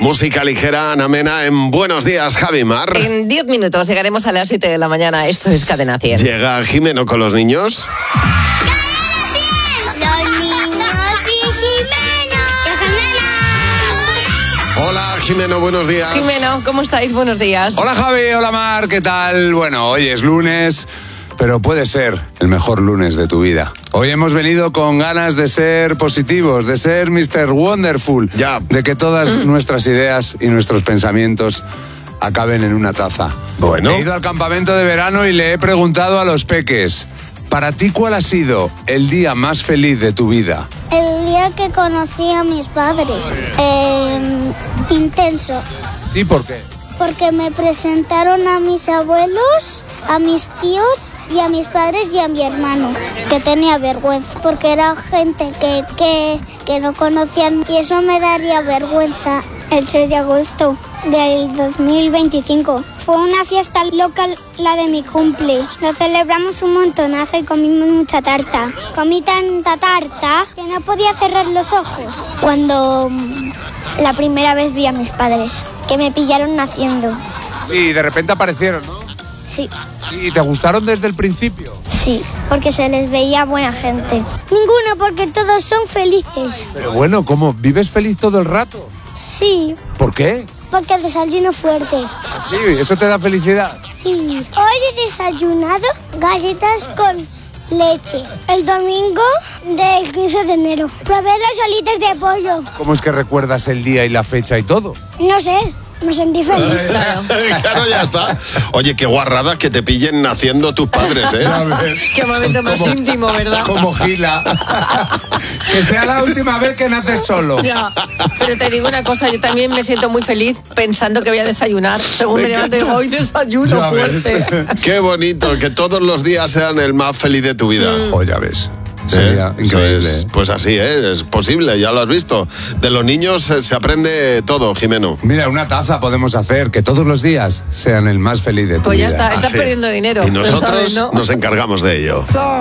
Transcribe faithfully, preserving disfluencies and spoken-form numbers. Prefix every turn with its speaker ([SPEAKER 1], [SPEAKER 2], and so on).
[SPEAKER 1] Música ligera, amena en Buenos Días, Javi Mar.
[SPEAKER 2] En diez minutos llegaremos a las siete de la mañana. Esto es Cadena cien.
[SPEAKER 1] Llega Jimeno con los niños.
[SPEAKER 3] Los niños y Jimeno.
[SPEAKER 1] Hola, Jimeno, buenos días.
[SPEAKER 2] Jimeno, ¿cómo estáis? Buenos días.
[SPEAKER 4] Hola Javi, hola Mar, ¿qué tal? Bueno, hoy es lunes, pero puede ser el mejor lunes de tu vida. Hoy hemos venido con ganas de ser positivos, de ser mister Wonderful,
[SPEAKER 1] Ya.
[SPEAKER 4] de que todas nuestras ideas y nuestros pensamientos acaben en una taza.
[SPEAKER 1] Bueno.
[SPEAKER 4] He ido al campamento de verano y le he preguntado a los peques, ¿para ti cuál ha sido el día más feliz de tu vida?
[SPEAKER 3] El día que conocí a mis padres. Eh, intenso.
[SPEAKER 4] Sí, ¿por qué?
[SPEAKER 3] Porque me presentaron a mis abuelos, a mis tíos y a mis padres y a mi hermano, que tenía vergüenza, porque era gente que, que, que no conocían y eso me daría vergüenza. El tres de agosto del dos mil veinticinco. Fue una fiesta local, la de mi cumple. Lo celebramos un montonazo y comimos mucha tarta. Comí tanta tarta que no podía cerrar los ojos. Cuando la primera vez vi a mis padres, que me pillaron naciendo.
[SPEAKER 4] Sí, de repente aparecieron, ¿no?
[SPEAKER 3] Sí,
[SPEAKER 4] ¿Y te gustaron desde el principio?
[SPEAKER 3] sí, porque se les veía buena gente. Ninguno, porque todos son felices.
[SPEAKER 4] Pero bueno, ¿cómo? ¿Vives feliz todo el rato?
[SPEAKER 3] Sí,
[SPEAKER 4] ¿Por qué?
[SPEAKER 3] porque desayuno fuerte.
[SPEAKER 4] Sí, ¿eso te da felicidad?
[SPEAKER 3] Sí. Hoy he desayunado galletas con leche. El domingo del quince de enero. Probé las alitas de pollo.
[SPEAKER 4] ¿Cómo es que recuerdas el día y la fecha y todo?
[SPEAKER 3] No sé, me sentí feliz.
[SPEAKER 1] Claro, ya está. Oye, qué guarrada que te pillen naciendo tus padres, ¿eh?
[SPEAKER 2] Qué momento más
[SPEAKER 4] Como-
[SPEAKER 2] íntimo, ¿verdad?
[SPEAKER 4] Como Gila. Que sea la última vez que naces solo.
[SPEAKER 2] Ya. Pero te digo una cosa, yo también me siento muy feliz pensando que voy a desayunar. Según
[SPEAKER 1] Me
[SPEAKER 2] me levante,
[SPEAKER 1] encanta.
[SPEAKER 2] hoy desayuno
[SPEAKER 4] Ya ves.
[SPEAKER 2] fuerte.
[SPEAKER 1] Qué bonito, que todos los días sean el más feliz de tu vida.
[SPEAKER 4] Oh, ya ves.
[SPEAKER 1] ¿Eh?
[SPEAKER 4] Sería
[SPEAKER 1] Eso
[SPEAKER 4] increíble.
[SPEAKER 1] es, pues así, ¿eh? Es posible, ya lo has visto. De los niños eh, se aprende todo, Jimeno.
[SPEAKER 4] Mira, una taza podemos hacer que todos los días sean el más feliz de tu
[SPEAKER 2] Pues ya
[SPEAKER 4] vida.
[SPEAKER 2] está, estás
[SPEAKER 1] Así.
[SPEAKER 2] perdiendo dinero.
[SPEAKER 1] Y
[SPEAKER 2] Lo
[SPEAKER 1] nosotros
[SPEAKER 2] sabes, ¿no?
[SPEAKER 1] nos encargamos de ello.